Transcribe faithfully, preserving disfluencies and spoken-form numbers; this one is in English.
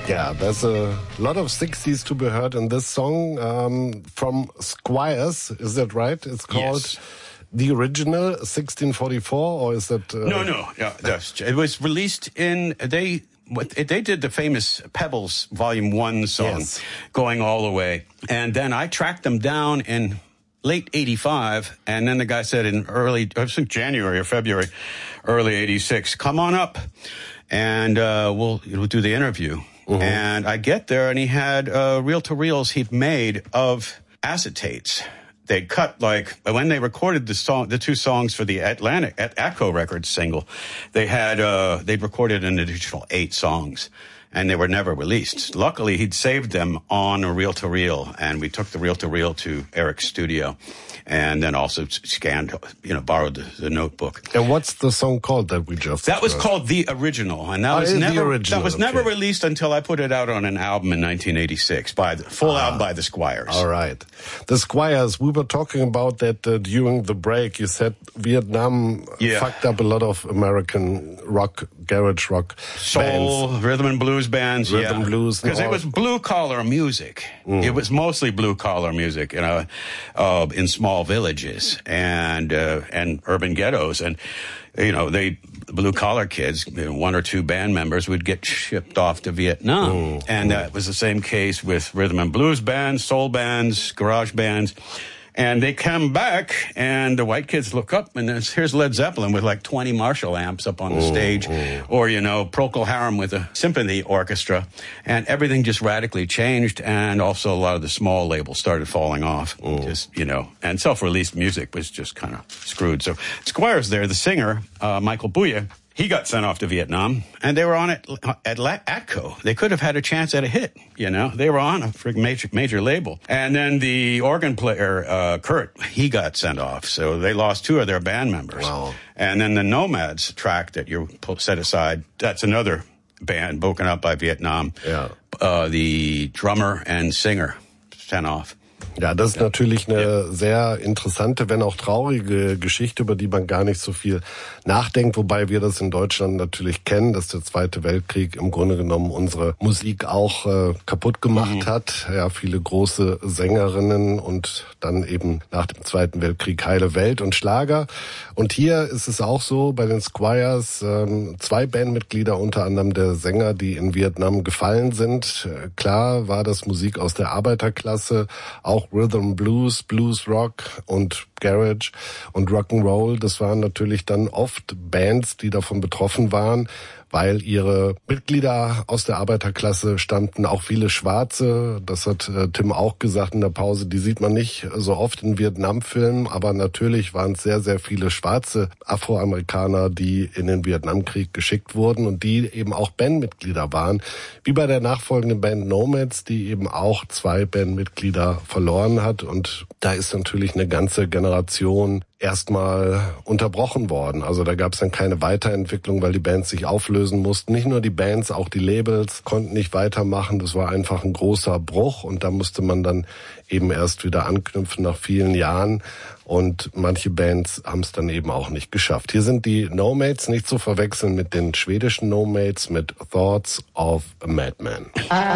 Yeah, there's a lot of sixties to be heard in this song um, from Squires. Is that right? It's called yes. The Original, sixteen forty-four, or is that... Uh... No, no. Yeah, that's, it was released in... They they did the famous Pebbles Volume one song, yes. Going All the Way. And then I tracked them down in late eighty-five, and then the guy said in early, I think January or February, early eighty-six, come on up, and uh, we'll, we'll do the interview. Mm-hmm. And I get there, and he had uh, reel-to-reels he'd made of acetates. They'd cut, like, when they recorded the song, the two songs for the Atlantic, at Atco Records single, they had, uh, they'd recorded an additional eight songs, and they were never released. Luckily, he'd saved them on a reel-to-reel, and we took the reel-to-reel to Eric's studio, and then also scanned, you know, borrowed the, the notebook. And what's the song called that we just... That was called The Original, and that oh, was never original, that was okay. never released until I put it out on an album in nineteen eighty-six, by the full ah, album by the Squires. All right. The Squires, we were talking about that uh, during the break. You said Vietnam yeah. fucked up a lot of American rock, garage rock Soul, bands. rhythm and blues bands, rhythm yeah. blues. Because it was blue-collar music. Mm. It was mostly blue-collar music, you know, uh, in small villages and uh, and urban ghettos. And, you know, they blue-collar kids, you know, one or two band members would get shipped off to Vietnam. Mm. And that uh, was the same case with rhythm and blues bands, soul bands, garage bands. And they come back, and the white kids look up, and here's Led Zeppelin with like twenty Marshall amps up on the stage, mm. or, you know, Procol Harum with a symphony orchestra, and everything just radically changed, and also a lot of the small labels started falling off, mm. just, you know, and self-released music was just kind of screwed. So Squires there, the singer, uh, Michael Bublé, he got sent off to Vietnam, and they were on it at Atco. They could have had a chance at a hit, you know. They were on a major, major label. And then the organ player, uh, Kurt, he got sent off. So they lost two of their band members. Wow. And then the Nomads track that you set aside, that's another band broken up by Vietnam. Yeah. Uh, the drummer and singer sent off. Ja, das ist natürlich eine sehr interessante, wenn auch traurige Geschichte, über die man gar nicht so viel nachdenkt, wobei wir das in Deutschland natürlich kennen, dass der Zweite Weltkrieg im Grunde genommen unsere Musik auch äh, kaputt gemacht mhm. hat. Ja, viele große Sängerinnen und dann eben nach dem Zweiten Weltkrieg heile Welt und Schlager. Und hier ist es auch so, bei den Squires, ähm, zwei Bandmitglieder, unter anderem der Sänger, die in Vietnam gefallen sind. Äh, klar war das Musik aus der Arbeiterklasse, auch Rhythm Blues, Blues Rock und Garage und Rock'n'Roll. Das waren natürlich dann oft Bands, die davon betroffen waren, weil ihre Mitglieder aus der Arbeiterklasse stammten, auch viele Schwarze. Das hat äh, Tim auch gesagt in der Pause. Die sieht man nicht so oft in Vietnam-Filmen, aber natürlich waren es sehr, sehr viele schwarze Afroamerikaner, die in den Vietnamkrieg geschickt wurden und die eben auch Bandmitglieder waren. Wie bei der nachfolgenden Band Nomads, die eben auch zwei Bandmitglieder verloren hat. Und da ist natürlich eine ganze Generation erstmal unterbrochen worden. Also da gab es dann keine Weiterentwicklung, weil die Bands sich auflösen mussten. Nicht nur die Bands, auch die Labels konnten nicht weitermachen. Das war einfach ein großer Bruch und da musste man dann eben erst wieder anknüpfen nach vielen Jahren. Und manche Bands haben es dann eben auch nicht geschafft. Hier sind die Nomads, nicht zu verwechseln mit den schwedischen Nomads, mit Thoughts of a Madman.